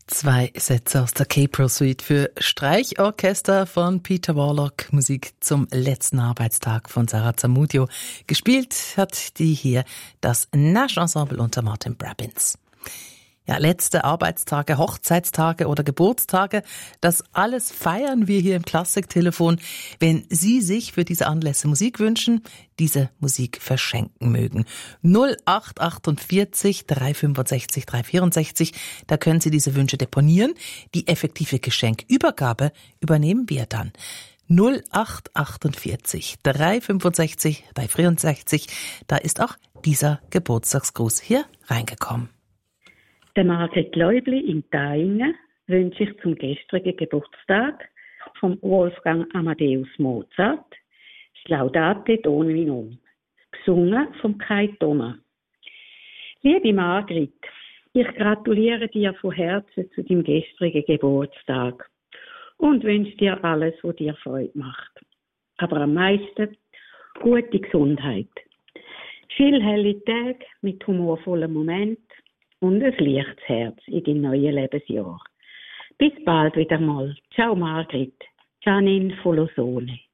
Zwei Sätze aus der K-Pro Suite für Streichorchester von Peter Warlock. Musik zum letzten Arbeitstag von Sarah Zamudio. Gespielt hat die hier das Nash Ensemble unter Martin Brabbins. Ja, letzte Arbeitstage, Hochzeitstage oder Geburtstage, das alles feiern wir hier im Klassiktelefon. Wenn Sie sich für diese Anlässe Musik wünschen, diese Musik verschenken mögen. 0848 365 364, da können Sie diese Wünsche deponieren. Die effektive Geschenkübergabe übernehmen wir dann. 0848 365 364, da ist auch dieser Geburtstagsgruß hier reingekommen. Der Margret Leubli in Taingen wünscht sich zum gestrigen Geburtstag vom Wolfgang Amadeus Mozart das Laudate Domini, gesungen vom Kai Thomas. Liebe Margret, ich gratuliere dir von Herzen zu deinem gestrigen Geburtstag und wünsche dir alles, was dir Freude macht. Aber am meisten gute Gesundheit. Viel helle Tage mit humorvollen Momenten und ein leichtes Herz in deinem neuen Lebensjahr. Bis bald wieder mal. Ciao Margret. Janine Folosone.